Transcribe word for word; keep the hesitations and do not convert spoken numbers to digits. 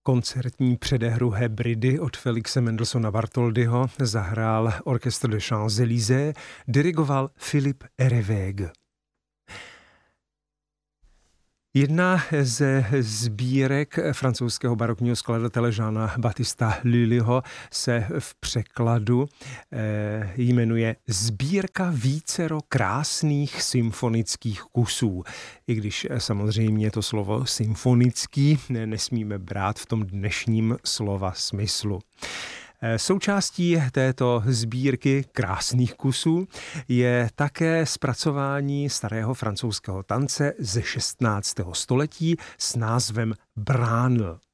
Koncertní předehru Hebridy od Felixe Mendelssohna Bartholdyho zahrál Orchestre de Champs-Élysées, dirigoval Philippe Hervégue. Jedna ze sbírek francouzského barokního skladatele Jeana Baptista Lullyho se v překladu eh, jmenuje Sbírka vícero krásných symfonických kusů. I když samozřejmě to slovo symfonický ne, nesmíme brát v tom dnešním slova smyslu. Součástí této sbírky krásných kusů je také zpracování starého francouzského tance ze šestnáctého století s názvem Branle.